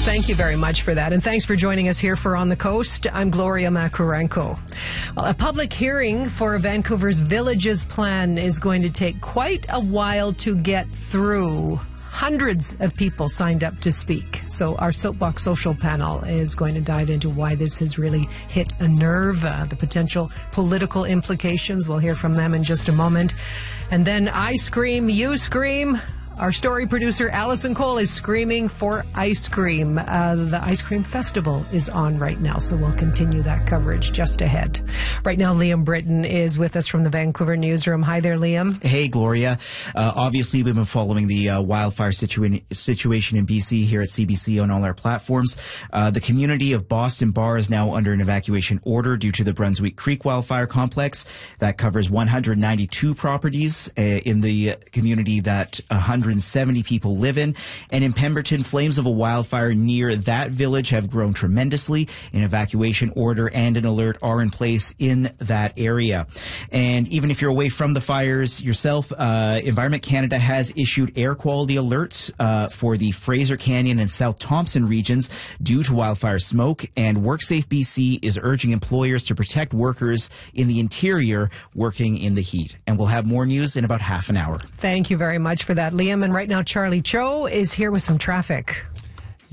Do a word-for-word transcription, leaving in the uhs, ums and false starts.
Thank you very much for that. And thanks for joining us here for On the Coast. I'm Gloria Makarenko. Well, a public hearing for Vancouver's Villages Plan is going to take quite a while to get through. Hundreds of people signed up to speak. So our Soapbox Social panel is going to dive into why this has really hit a nerve, uh, the potential political implications. We'll hear from them in just a moment. And then I scream, you scream. Our story producer, Allison Cole, is screaming for ice cream. Uh, the Ice Cream Festival is on right now, so we'll continue that coverage just ahead. Right now, Liam Britton is with us from the Vancouver newsroom. Hi there, Liam. Hey, Gloria. Uh, obviously, we've been following the uh, wildfire situa- situation in B C here at C B C on all our platforms. Uh, the community of Boston Bar is now under an evacuation order due to the Brunswick Creek wildfire complex. That covers one hundred ninety-two properties uh, in the community that one hundred seventy people live in. And in Pemberton, flames of a wildfire near that village have grown tremendously. An evacuation order and an alert are in place in that area. And even if you're away from the fires yourself, uh, Environment Canada has issued air quality alerts uh, for the Fraser Canyon and South Thompson regions due to wildfire smoke. And WorkSafe B C is urging employers to protect workers in the interior working in the heat. And we'll have more news in about half an hour. Thank you very much for that, Liam. And right now, Charlie Cho is here with some traffic.